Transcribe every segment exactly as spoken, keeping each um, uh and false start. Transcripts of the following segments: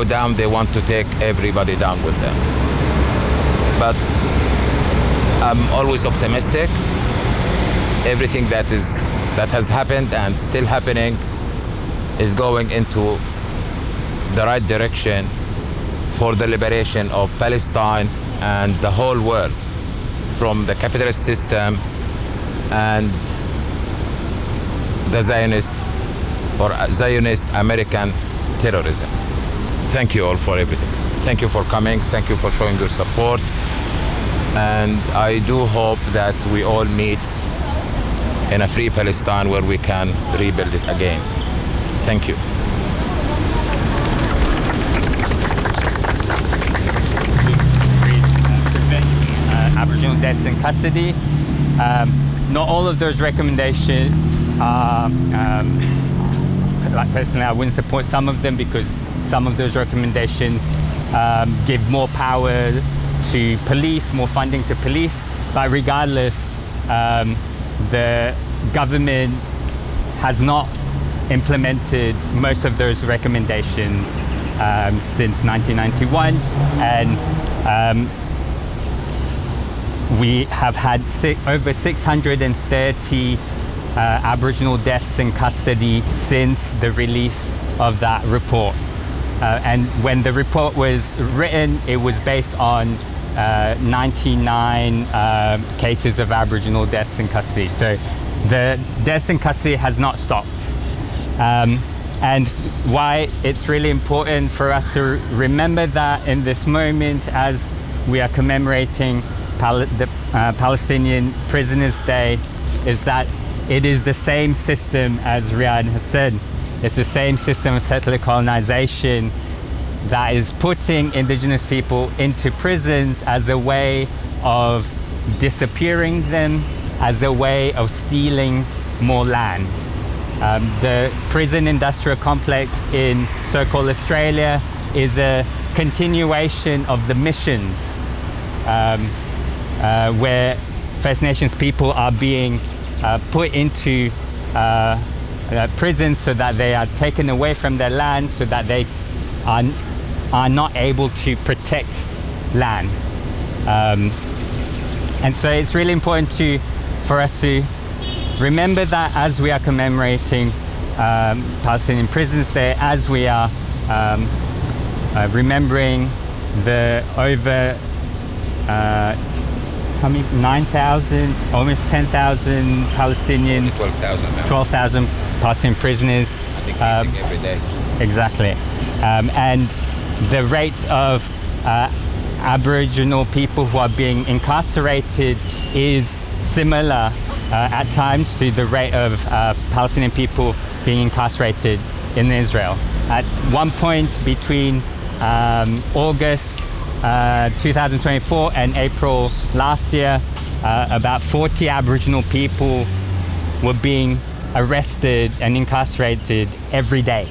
go down, they want to take everybody down with them. But I'm always optimistic. Everything that is that has happened and still happening is going into the right direction for the liberation of Palestine and the whole world from the capitalist system and the Zionist or Zionist American terrorism. Thank you all for everything. Thank you for coming. Thank you for showing your support. And I do hope that we all meet in a free Palestine where we can rebuild it again. Thank you. Uh, Aboriginal deaths in custody. Um, not all of those recommendations are, um, like personally, I wouldn't support some of them because some of those recommendations um, give more power to police, more funding to police. But regardless, um, the government has not implemented most of those recommendations um, since nineteen ninety-one, and um, we have had six, over six hundred thirty uh, Aboriginal deaths in custody since the release of that report. Uh, and when the report was written, it was based on uh, ninety-nine uh, cases of Aboriginal deaths in custody. So the deaths in custody has not stopped. Um, and why it's really important for us to remember that in this moment as we are commemorating Pal the uh, Palestinian Prisoners' Day is that it is the same system, as Riyad has said, it's the same system of settler colonization that is putting indigenous people into prisons as a way of disappearing them, as a way of stealing more land. Um, the prison industrial complex in so-called Australia is a continuation of the missions um, uh, where First Nations people are being uh, put into uh, uh, prisons so that they are taken away from their land, so that they are, are not able to protect land. Um, and so it's really important to, for us to remember that as we are commemorating um, Palestinian Prisoners' Day, as we are um, uh, remembering the over uh, how many, nine thousand, almost ten thousand Palestinian, twelve thousand now. twelve thousand Palestinian prisoners. I think um, every day. Exactly. Um, and the rate of uh, Aboriginal people who are being incarcerated is similar uh, at times to the rate of uh, Palestinian people being incarcerated in Israel. At one point between um, August uh, two thousand twenty-four and April last year, uh, about forty Aboriginal people were being arrested and incarcerated every day.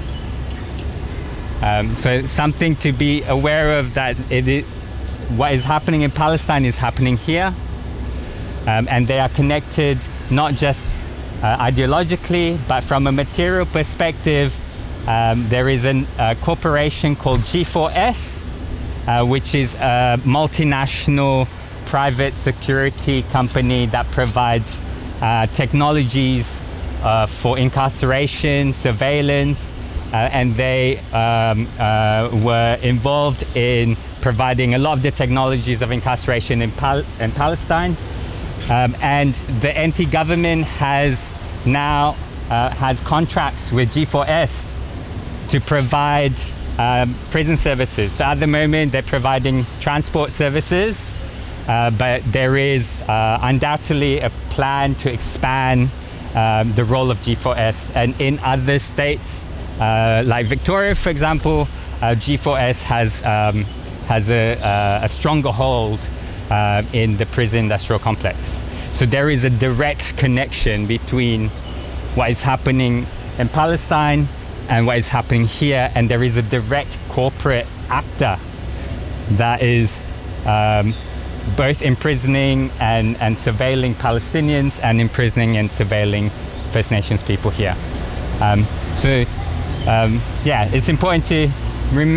Um, so it's something to be aware of, that it is, what is happening in Palestine is happening here. Um, and they are connected not just uh, ideologically, but from a material perspective. Um, there is a uh, corporation called G four S, uh, which is a multinational private security company that provides uh, technologies uh, for incarceration, surveillance, uh, and they um, uh, were involved in providing a lot of the technologies of incarceration in, Pal in Palestine. Um, and the N T government has now uh, has contracts with G four S to provide um, prison services. So at the moment they're providing transport services, uh, but there is uh, undoubtedly a plan to expand um, the role of G four S. And in other states, uh, like Victoria, for example, uh, G four S has um, has a, uh, a stronger hold Uh, in the prison industrial complex. So there is a direct connection between what is happening in Palestine and what is happening here, and there is a direct corporate actor that is um, both imprisoning and, and surveilling Palestinians and imprisoning and surveilling First Nations people here. Um, so um, yeah, it's important to remember